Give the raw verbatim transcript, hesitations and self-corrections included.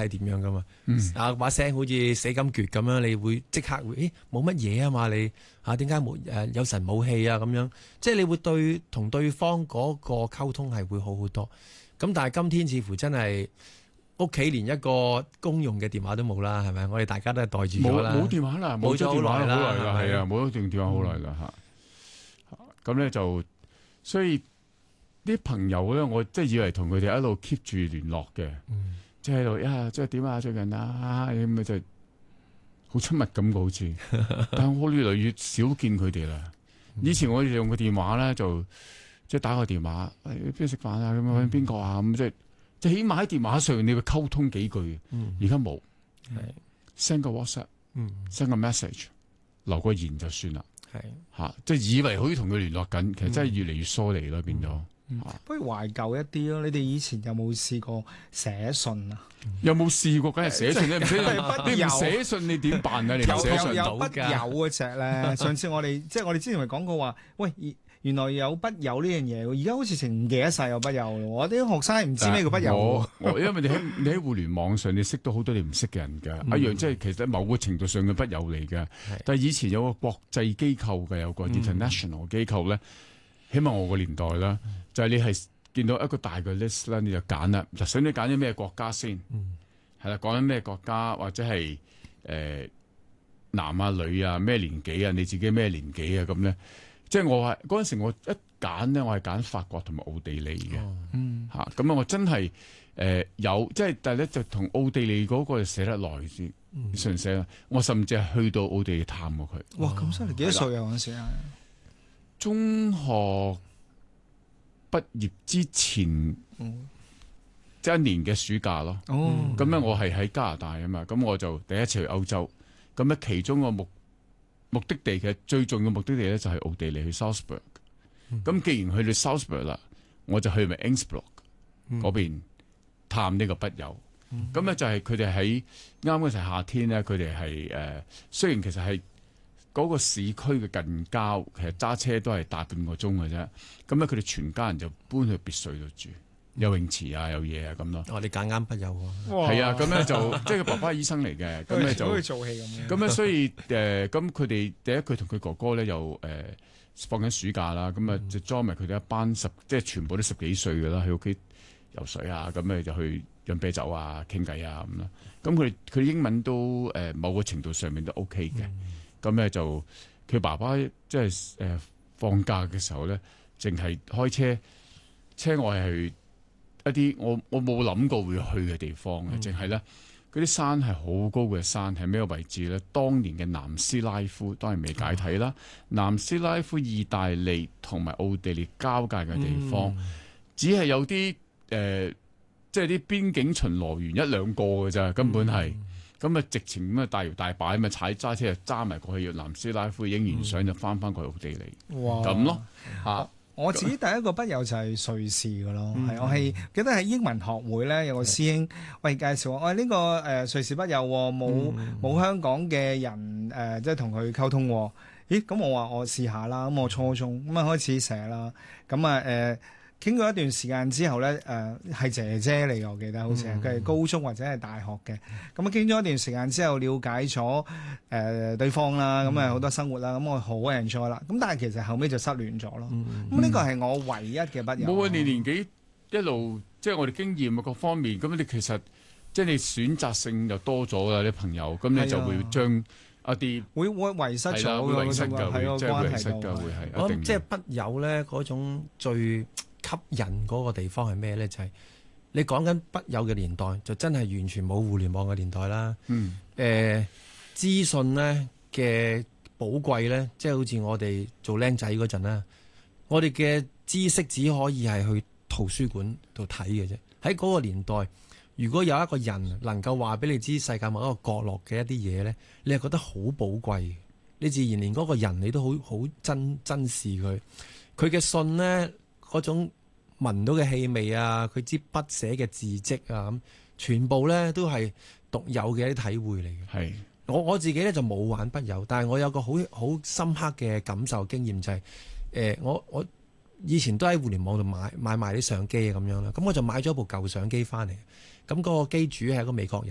睇點樣噶嘛。 嗯、 啊把聲好似死咁絕咁樣，你會即刻會，誒冇乜嘢啊嘛你啊點解冇誒有神冇氣啊咁樣？即係你會對同對方嗰個溝通係會好好多。咁但係今天似乎真係屋企連一個公用嘅電話都冇啦，係咪？我哋大家都係袋住咗啦， 冇冇電話啦，冇咗電話好耐啦，係啊，冇咗電電話好耐啦嚇。咁咧、嗯、就所以啲朋友咧，我即係以為同佢哋一路 keep 住聯絡嘅，嗯、即係喺度呀，即係點啊最近啊咁咪就好親密咁嘅好似，但係我越嚟越少見佢哋啦。嗯、以前我哋用個電話咧就即係打個電話，邊度食飯啊咁樣揾邊個啊咁即係。即係起碼喺電話上你會溝通幾句，而家冇，send 個 WhatsApp，send、嗯、個 message，留個言就算啦。係嚇、啊，即係以為可以同佢聯絡緊，其實真係越嚟越疏離咯，嗯、變咗。 嗯啊、不如懷舊一啲咯，你哋以前有冇試過寫信啊？ 有冇試過？梗係寫信咧，唔寫你唔寫信你點辦啊？你唔寫信有筆友嗰隻咧，上次我哋即係我哋之前咪講過話，喂。原來有筆友呢樣嘢，而家好似成唔記得晒有筆友咯。我啲學生唔知咩叫筆友。 我我因為你喺你喺互聯網上，你識到好多你唔識嘅人㗎，嗯、一樣即係其實某個程度上嘅筆友嚟嘅。是但係以前有個國際機構嘅，有個 international 機構咧，嗯、起碼我個年代啦，嗯、就係你係見到一個大嘅 list 啦，你就揀啦，就想你揀咗咩國家先，係啦、嗯，講緊咩國家或者係誒、呃、男啊女啊咩年紀啊，你自己咩年紀啊咁咧。即係我係嗰陣時，我一揀咧，我係揀法國同埋奧地利嘅，嚇咁啊！我真係誒、呃、有，即係但係咧就同奧地利嗰個寫得耐啲，純寫啦。我甚至係去到奧地利探過佢。 哇！咁犀利，幾多歲啊嗰陣時啊？ 中學畢業之前，嗯、即係一年嘅暑假咯。哦，咁咧我係喺加拿大啊嘛，咁我就第一次去歐洲，咁咧其中個目目的地嘅最重要目的地咧就係奧地利去 Salzburg，咁、嗯、既然去到 Salzburg 啦，我就去埋 Innsbruck 嗰邊探呢個筆友。咁咧、嗯、就係佢哋喺啱嗰時夏天咧，佢哋係誒雖然其實係嗰個市區嘅近郊，其實揸車都係大半個鐘嘅啫。咁咧佢哋全家人就搬去別墅度住。有泳池啊，有嘢啊咁咯。 我哋揀啱筆友喎。 係啊，咁咧就即係佢爸爸係醫生嚟嘅，咁咧就好似做戲咁樣。 咁咧所以誒，咁佢哋第一佢同佢哥哥咧又誒放緊暑假啦，咁啊就裝埋佢哋一班十，即係全部都十幾歲嘅啦，喺屋企游水啊，咁咧就去飲啤酒啊、傾偈啊咁啦。咁佢哋佢英文都誒某個程度上面都 OK 嘅。咁咧就佢爸爸即係誒放假嘅時候咧，淨係開車車我係去一啲我我冇諗過會去嘅地方嘅，淨係咧嗰啲山係好高嘅山，係咩位置咧？當年嘅南斯拉夫當然未解體啦，嗯、南斯拉夫、意大利同埋奧地利交界嘅地方，嗯、只係有啲誒、呃，即係啲邊境巡邏員一兩個嘅咋，根本係咁啊！直情咁啊大搖大擺咁啊踩揸車就揸埋過去，南斯拉夫影完相就翻翻過去奧地利，咁、嗯、咯嚇。啊我自己第一個筆友就係瑞士嘅咯，係、嗯、我係記得喺英文學會咧有個師兄喂介紹我，我、哎、呢、呢個誒、呃、瑞士筆友冇冇、嗯、香港嘅人誒、呃，即係同佢溝通。咦？咁我話我試下啦，咁我初中咁啊開始寫啦，咁啊誒傾過一段時間之後咧，誒、呃、係姐姐嚟嘅，我記得好似係佢係高中或者係大學嘅。咁啊傾咗一段時間之後，了解咗誒、呃、對方啦，咁啊好多生活啦，咁我好 enjoy 啦。咁但係其實後尾就失聯咗咯。咁呢個係我唯一嘅筆友。 冇啊！你年紀一路即係我哋經驗啊各方面，咁你其實即係你選擇性就多咗啦啲朋友，咁你就會將一啲會會遺失咗嘅， 會遺失嘅， 係個關係度。 我諗即係筆友咧嗰種最吸引嗰個地方係咩咧？就係、是、你講緊筆友嘅年代，就真係完全冇互聯網嘅年代啦。嗯。誒、呃，資訊咧嘅寶貴咧，即係好似我哋做僆仔嗰陣啦，我哋嘅知識只可以係去圖書館度睇嘅啫。喺嗰個年代，如果有一個人能夠話俾你知世界某一個角落嘅一啲嘢咧，你係覺得好寶貴，你自然連嗰個人你都好好珍珍視佢。佢嘅信咧。嗰種聞到嘅氣味啊，佢支筆寫嘅字跡啊，咁全部咧都係獨有嘅一啲體會嚟嘅。係是我我自己咧就冇玩筆友，但係我有個好好深刻嘅感受經驗就係、是，誒、呃、我我以前都喺互聯網度買買埋啲相機啊咁樣啦，咁我就買咗部舊相機翻嚟，咁、那、嗰個機主係一個美國人。